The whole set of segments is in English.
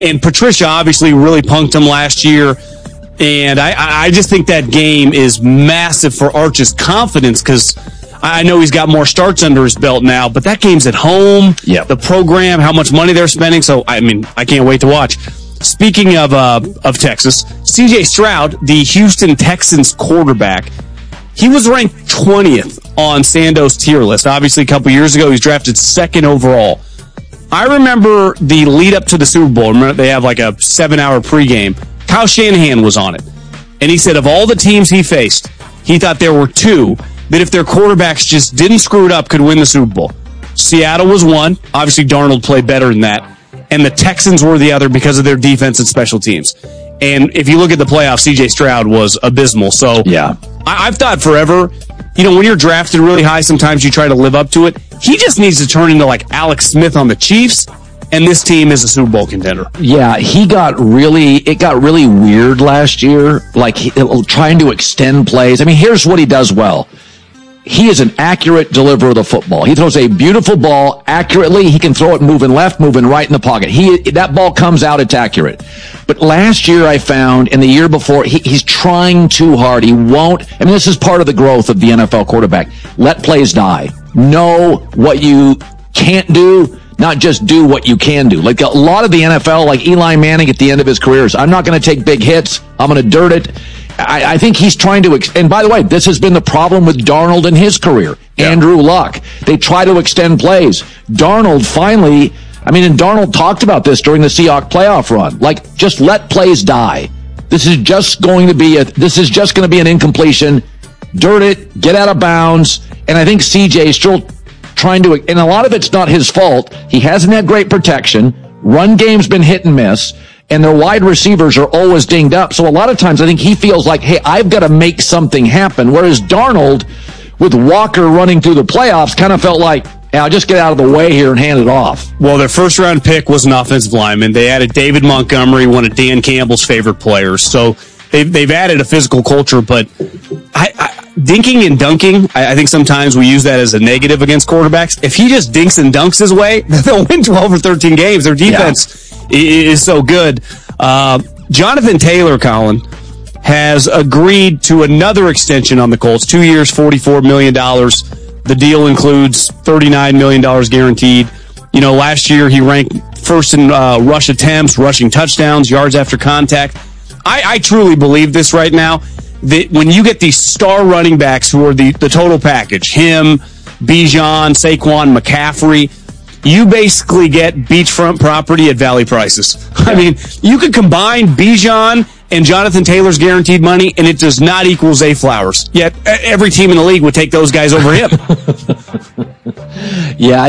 And Patricia obviously really punked him last year. And I just think that game is massive for Arch's confidence because I know he's got more starts under his belt now, but that game's at home. Yep. The program, how much money they're spending. So, I mean, I can't wait to watch. Speaking of Texas, C.J. Stroud, the Houston Texans quarterback, he was ranked 20th on Sando's tier list. Obviously, a couple years ago, he was drafted 2nd overall. I remember the lead up to the Super Bowl. Remember, they have like a 7-hour pregame. Kyle Shanahan was on it. And he said of all the teams he faced, he thought there were 2 that if their quarterbacks just didn't screw it up could win the Super Bowl. Seattle was one. Obviously, Darnold played better than that. And the Texans were the other because of their defense and special teams. And if you look at the playoffs, C.J. Stroud was abysmal. So yeah, I've thought forever, you know, when you're drafted really high, sometimes you try to live up to it. He just needs to turn into like Alex Smith on the Chiefs, and this team is a Super Bowl contender. Yeah, it got really weird last year, like trying to extend plays. I mean, here's what he does well. He is an accurate deliverer of the football. He throws a beautiful ball accurately. He can throw it moving left, moving right in the pocket. That ball comes out, it's accurate. But last year I found, and the year before, he's trying too hard. He won't. I mean, this is part of the growth of the NFL quarterback. Let plays die. Know what you can't do, not just do what you can do. Like a lot of the NFL, like Eli Manning at the end of his career, I'm not going to take big hits. I'm going to dirt it. I think he's trying to, and by the way, this has been the problem with Darnold in his career. Yeah. Andrew Luck. They try to extend plays. Darnold finally, and Darnold talked about this during the Seahawks playoff run. Like, just let plays die. This is just going to be an incompletion. Dirt it, get out of bounds. And I think CJ is still trying to, and a lot of it's not his fault. He hasn't had great protection. Run game's been hit and miss. And their wide receivers are always dinged up. So a lot of times I think he feels like, hey, I've got to make something happen. Whereas Darnold, with Walker running through the playoffs, kind of felt like, hey, I'll just get out of the way here and hand it off. Well, their first-round pick was an offensive lineman. They added David Montgomery, one of Dan Campbell's favorite players. So they've added a physical culture. But dinking and dunking, I think sometimes we use that as a negative against quarterbacks. If he just dinks and dunks his way, they'll win 12 or 13 games. Their defense is so good. Jonathan Taylor, Colin, has agreed to another extension on the Colts. 2 years, $44 million. The deal includes $39 million guaranteed. You know, last year he ranked first in rush attempts, rushing touchdowns, yards after contact. I truly believe this right now, that when you get these star running backs who are the total package, him, Bijan, Saquon, McCaffrey, you basically get beachfront property at valley prices. Yeah. I mean, you could combine Bijan and Jonathan Taylor's guaranteed money, and it does not equal Zay Flowers. Yet every team in the league would take those guys over him. Yeah,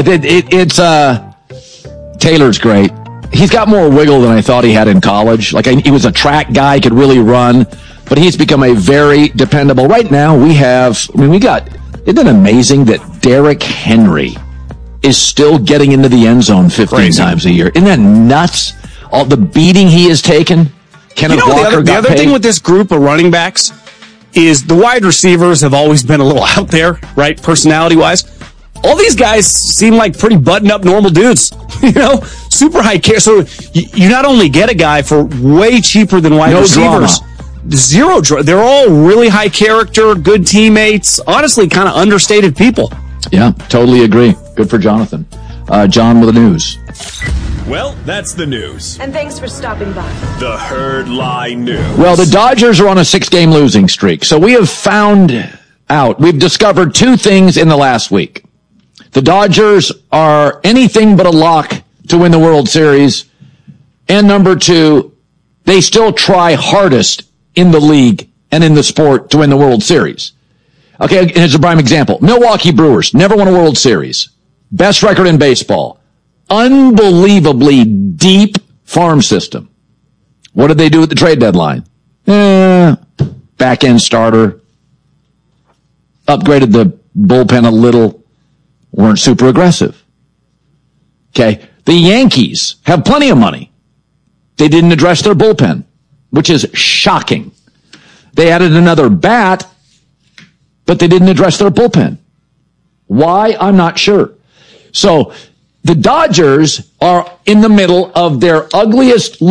Taylor's great. He's got more wiggle than I thought he had in college. Like, he was a track guy, could really run, but he's become a very dependable. Right now, isn't it amazing that Derrick Henry is still getting into the end zone 15 times a year? Isn't that nuts? All the beating he has taken. Kenneth Walker the other thing with this group of running backs is the wide receivers have always been a little out there, right, personality-wise. All these guys seem like pretty buttoned-up normal dudes, super high care. So you not only get a guy for way cheaper than wide receivers, zero drama. They're all really high character, good teammates, honestly kind of understated people. Yeah, totally agree. Good for Jonathan. John with the news. Well, that's the news. And thanks for stopping by. The Herd Lie News. Well, the Dodgers are on a 6-game losing streak. So we've discovered 2 things in the last week. The Dodgers are anything but a lock to win the World Series. And number 2, they still try hardest in the league and in the sport to win the World Series. Okay, here's a prime example. Milwaukee Brewers never won a World Series. Best record in baseball. Unbelievably deep farm system. What did they do at the trade deadline? Back-end starter. Upgraded the bullpen a little. Weren't super aggressive. Okay, the Yankees have plenty of money. They didn't address their bullpen, which is shocking. They added another bat, but they didn't address their bullpen. Why? I'm not sure. So The Dodgers are in the middle of their ugliest